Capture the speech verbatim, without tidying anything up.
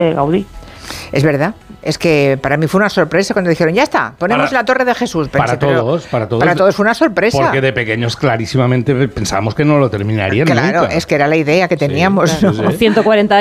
Gaudí. Es verdad. Es que para mí fue una sorpresa cuando dijeron, ya está, ponemos Para- la Torre de Jesús. Pensé, Para pero todos, para todos. Para todos fue una sorpresa. Porque de pequeños clarísimamente pensábamos que no lo terminarían Claro, nunca. es que era la idea que teníamos. Sí, ¿no? sí, sí. ciento cuarenta